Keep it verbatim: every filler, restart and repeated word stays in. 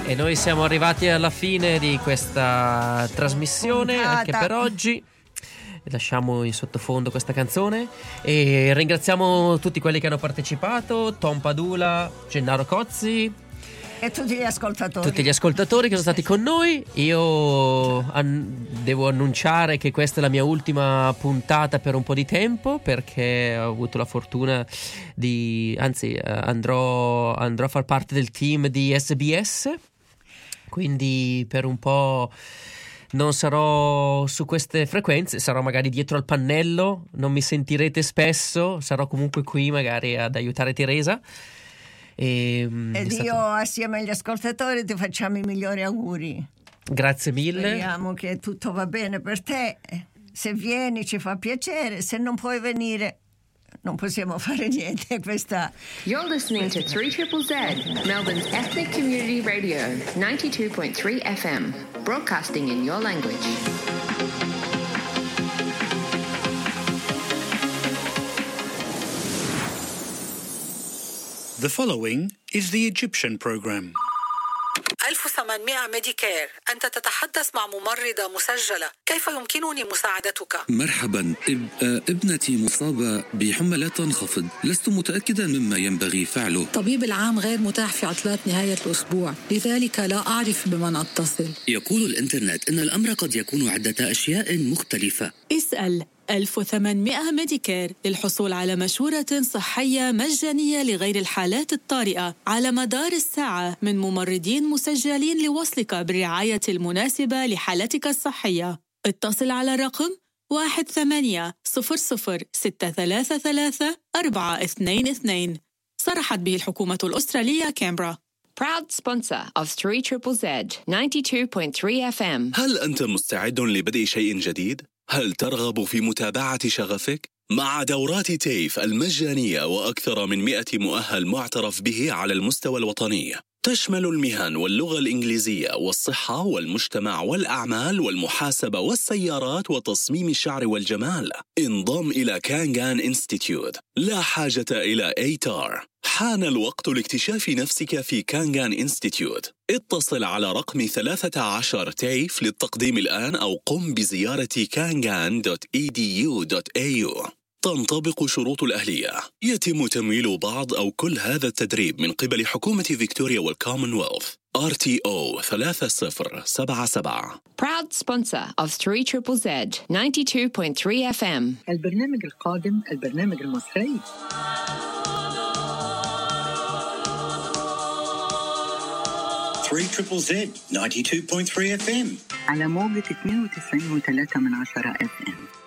E noi siamo arrivati alla fine di questa trasmissione Puntata. Anche per oggi. Lasciamo in sottofondo questa canzone e ringraziamo tutti quelli che hanno partecipato: Tom Padula, Gennaro Cozzi e tutti gli ascoltatori. Tutti gli ascoltatori che sono stati con noi. Io an- devo annunciare che questa è la mia ultima puntata per un po' di tempo, perché ho avuto la fortuna di, anzi, eh, andrò, andrò a far parte del team di S B S, quindi per un po' non sarò su queste frequenze, sarò magari dietro al pannello, non mi sentirete spesso, sarò comunque qui magari ad aiutare Teresa. E, Ed stato... io assieme agli ascoltatori ti facciamo i migliori auguri. Grazie mille. Speriamo che tutto va bene per te. Se vieni ci fa piacere, se non puoi venire non possiamo fare niente. Questa You're listening to three triple Z, Melbourne's ethnic community radio, ninety-two point three F M, broadcasting in your language. The following is the Egyptian program. ألف وثمانمائة ميديكير. أنت تتحدث مع ممرضة مسجلة. كيف يمكنني مساعدتك؟ مرحبا. اب... ابنتي مصابة بحمى لا تنخفض. لست متأكدا مما ينبغي فعله. طبيب العام غير متاح في عطلات نهاية الأسبوع، لذلك لا أعرف بمن أتصل. يقول الإنترنت أن الأمر قد يكون عدة أشياء مختلفة. اسأل ألف وثمانمائة ميديكير للحصول على مشورة صحية مجانية لغير الحالات الطارئة على مدار الساعة من ممرضين مسجلين لوصلك بالرعاية المناسبة لحالتك الصحية. اتصل على الرقم واحد ثمانية صفر صفر ستة ثلاثة ثلاثة أربعة اثنين اثنين. صرحت به الحكومة الأسترالية كامبرا. Proud sponsor of three triple Z, ninety-two point three F M. هل أنت مستعد لبدء شيء جديد؟ هل ترغب في متابعة شغفك؟ مع دورات تيف المجانية وأكثر من مئة مؤهل معترف به على المستوى الوطني، تشمل المهن واللغة الإنجليزية والصحة والمجتمع والأعمال والمحاسبة والسيارات وتصميم الشعر والجمال. انضم إلى كانغان إنستيتيوت. لا حاجة إلى إيتار. حان الوقت لاكتشاف نفسك في كانغان إنستيتيوت. اتصل على رقم ثلاثة عشر تيف للتقديم الآن أو قم بزيارة كانغان دوت إي دي يو دوت إيه يو. تنطبق شروط الأهلية. يتم تمويل بعض أو كل هذا التدريب من قبل حكومة فيكتوريا والكومنولث. آر تي أو ثلاثة صفر سبعة سبعة. Proud sponsor of three triple Z, ninety-two point three F M. البرنامج القادم البرنامج المصري. three triple Z, ninety-two point three F M. على موجة اثنين وتسعين فاصلة ثلاثة من عشرة إف إم.